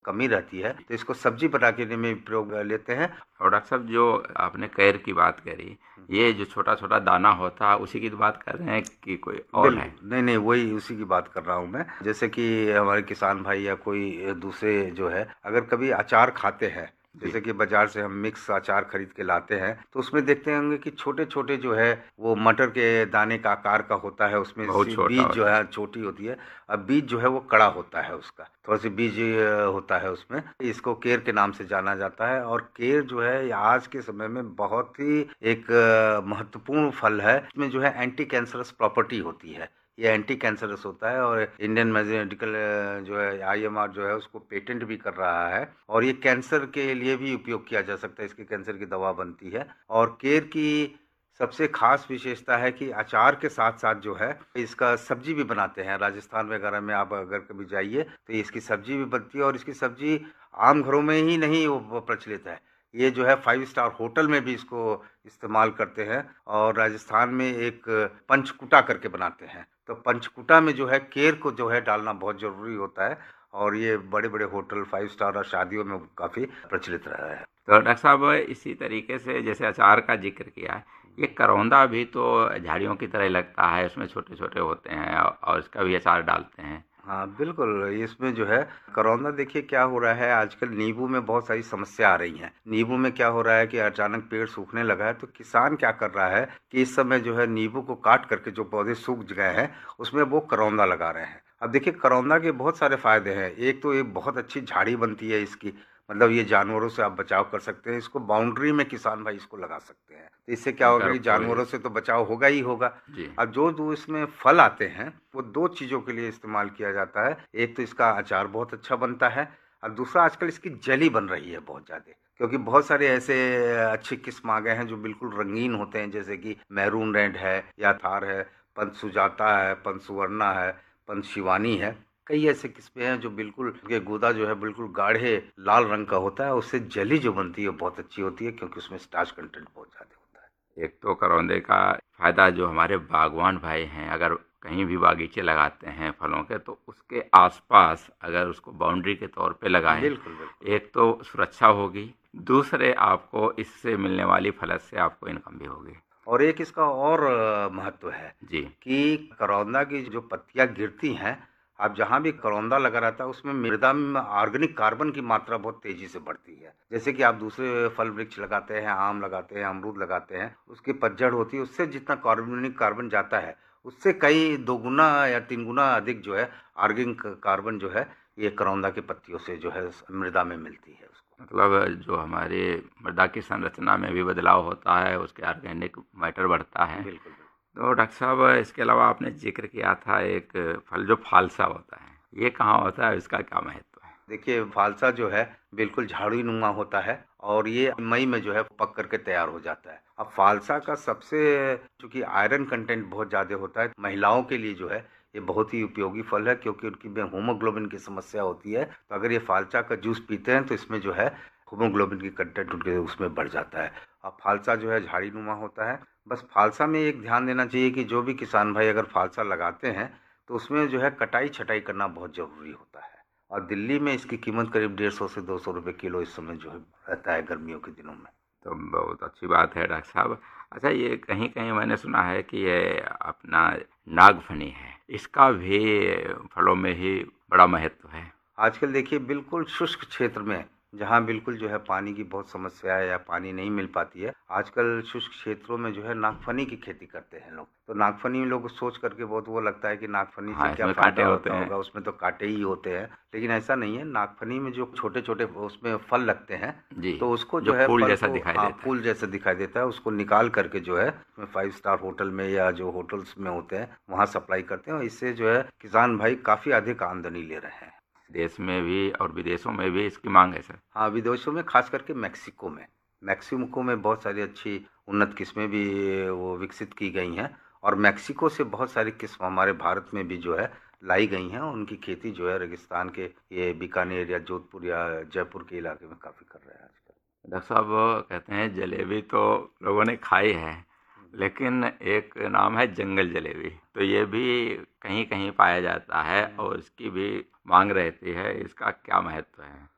कमी रहती है, तो इसको सब्जी बनाने में प्रयोग लेते हैं। और डॉक्टर साहब, जो आपने कैर की बात करी, ये जो छोटा छोटा दाना होता है उसी की तो बात कर रहे हैं कि कोई और है? बिल्कुल, नहीं नहीं, वही उसी की बात कर रहा हूँ मैं। जैसे कि हमारे किसान भाई या कोई दूसरे जो है, अगर कभी अचार खाते हैं, जी। जैसे कि बाजार से हम मिक्स अचार खरीद के लाते हैं, तो उसमें देखते होंगे कि छोटे छोटे जो है वो मटर के दाने का आकार का होता है, उसमें बहुत से छोटा बीज जो होता है छोटी होती है। अब बीज जो है वो कड़ा होता है, उसका थोड़ा सी बीज होता है उसमें। इसको केर के नाम से जाना जाता है, और केर जो है ये आज के समय में बहुत ही एक महत्वपूर्ण फल है। इसमें जो है एंटी कैंसरस प्रॉपर्टी होती है, ये एंटी कैंसरस होता है, और इंडियन मेडिकल जो है IMR जो है उसको पेटेंट भी कर रहा है, और ये कैंसर के लिए भी उपयोग किया जा सकता है, इसके कैंसर की दवा बनती है। और केर की सबसे खास विशेषता है कि अचार के साथ साथ जो है इसका सब्जी भी बनाते हैं। राजस्थान वगैरह में आप अगर कभी जाइए तो इसकी सब्जी भी बनती है, और इसकी सब्जी आम घरों में ही नहीं वो प्रचलित है, ये जो है 5 स्टार होटल में भी इसको इस्तेमाल करते हैं। और राजस्थान में एक पंचकुटा करके बनाते हैं, तो पंचकुटा में जो है केर को जो है डालना बहुत जरूरी होता है, और ये बड़े बड़े होटल 5 स्टार और शादियों में काफी प्रचलित रहा है। तो डॉक्टर साहब, इसी तरीके से जैसे अचार का जिक्र किया है, ये करौंदा भी तो झाड़ियों की तरह लगता है, उसमें छोटे छोटे होते हैं और इसका भी अचार डालते हैं। हाँ बिल्कुल, इसमें जो है करौंदा, देखिए क्या हो रहा है आजकल नींबू में बहुत सारी समस्या आ रही है। नींबू में क्या हो रहा है कि अचानक पेड़ सूखने लगा है, तो किसान क्या कर रहा है कि इस समय जो है नींबू को काट करके जो पौधे सूख गए हैं उसमें वो करौंदा लगा रहे हैं। अब देखिए करौंदा के बहुत सारे फायदे हैं। एक तो ये बहुत अच्छी झाड़ी बनती है इसकी, मतलब ये जानवरों से आप बचाव कर सकते हैं, इसको बाउंड्री में किसान भाई इसको लगा सकते हैं, तो इससे क्या होगा अगर कि कोई। जानवरों से तो बचाव होगा ही होगा। जी। अब जो जो इसमें फल आते हैं वो दो चीज़ों के लिए इस्तेमाल किया जाता है। एक तो इसका अचार बहुत अच्छा बनता है, और दूसरा आजकल इसकी जेली बन रही है बहुत ज़्यादा, क्योंकि बहुत सारे ऐसे अच्छे किस्म आ गए हैं जो बिल्कुल रंगीन होते हैं, जैसे कि मैरून रेड है, या थार है, पंच सुजाता है, पंच सुवर्णा है, पंच शिवानी है। कई ऐसे किस्में हैं जो बिल्कुल ये गूदा जो है बिल्कुल गाढ़े लाल रंग का होता है, उससे जेली जो बनती है बहुत अच्छी होती है, क्योंकि उसमें स्टार्च कंटेंट बहुत ज़्यादा होता है। एक तो करौंदे का फायदा, जो हमारे बागवान भाई हैं, अगर कहीं भी बागीचे लगाते हैं फलों के, तो उसके आसपास अगर उसको बाउंड्री के तौर पे लगाएं, बिल्कुल बिल्कुल। एक तो सुरक्षा होगी, दूसरे आपको इससे मिलने वाली फलत से आपको इनकम भी होगी। और एक इसका और महत्व है जी। कि करौंदा की जो पत्तियां गिरती हैं, आप जहाँ भी करौंदा लगा रहता है उसमें मृदा में ऑर्गेनिक कार्बन की मात्रा बहुत तेजी से बढ़ती है। जैसे कि आप दूसरे फल वृक्ष लगाते हैं, आम लगाते हैं, अमरूद लगाते हैं, उसकी पतझड़ होती है, उससे जितना कार्बनिक कार्बन जाता है उससे कई 2 गुना या 3 गुना अधिक जो है ऑर्गेनिक कार्बन जो है ये करौंदा की पत्तियों से जो है मृदा में मिलती है उसको। मतलब जो हमारे मृदा की संरचना में भी बदलाव होता है, उसके ऑर्गेनिक मैटर बढ़ता है। बिल्कुल बिल्कुल। तो डॉक्टर साहब, इसके अलावा आपने जिक्र किया था एक फल जो फालसा होता है, ये कहाँ होता है, इसका क्या महत्व है? देखिए फालसा जो है बिल्कुल झाड़ी नुमा होता है, और ये मई में जो है पक करके तैयार हो जाता है। अब फालसा का सबसे, चूंकि आयरन कंटेंट बहुत ज़्यादा होता है, महिलाओं के लिए जो है ये बहुत ही उपयोगी फल है, क्योंकि उनकी में हीमोग्लोबिन की समस्या होती है, तो अगर ये फालसा का जूस पीते हैं तो इसमें जो है हीमोग्लोबिन की कंटेंट उनके उसमें बढ़ जाता है। अब फालसा जो है झाड़ी नुमा होता है। बस फालसा में एक ध्यान देना चाहिए कि जो भी किसान भाई अगर फालसा लगाते हैं तो उसमें जो है कटाई छटाई करना बहुत ज़रूरी होता है। और दिल्ली में इसकी कीमत करीब 150 से 200 रुपए किलो इस समय जो है रहता है गर्मियों के दिनों में। तो बहुत अच्छी बात है डॉक्टर साहब। अच्छा, ये कहीं कहीं मैंने सुना है कि ये अपना नागफनी है, इसका भी फलों में ही बड़ा महत्व है। आजकल देखिए बिल्कुल शुष्क क्षेत्र में, जहाँ बिल्कुल जो है पानी की बहुत समस्या है या पानी नहीं मिल पाती है, आजकल शुष्क क्षेत्रों में जो है नागफनी की खेती करते हैं लोग। तो नागफनी लोग सोच करके बहुत वो लगता है कि नागफनी से हाँ, क्या इसमें कांटे फायदा होते होता हैं। होगा, उसमें तो कांटे ही होते हैं। लेकिन ऐसा नहीं है, नागफनी में जो छोटे छोटे उसमें फल लगते हैं, जी। तो उसको जो जो है फूल फल जैसा को, दिखाई हाँ देता है। फूल जैसे दिखाई देता है, उसको निकाल करके जो है उसमें 5 स्टार होटल में या जो होटल्स में होते हैं वहाँ सप्लाई करते हैं, और इससे जो है किसान भाई काफी अधिक आमदनी ले रहे हैं। देश में भी और विदेशों में भी इसकी मांग है सर। हाँ विदेशों में, खास करके मैक्सिको में बहुत सारी अच्छी उन्नत किस्में भी वो विकसित की गई हैं, और मैक्सिको से बहुत सारी किस्म हमारे भारत में भी जो है लाई गई हैं। उनकी खेती जो है रेगिस्तान के ये बीकानेर या जोधपुर या जयपुर के इलाके में काफ़ी कर रहे हैं आजकल। डॉक्टर साहब, कहते हैं जलेबी तो लोगों ने खाई है, लेकिन एक नाम है जंगल जलेबी, तो ये भी कहीं कहीं पाया जाता है और इसकी भी मांग रहती है, इसका क्या महत्व है?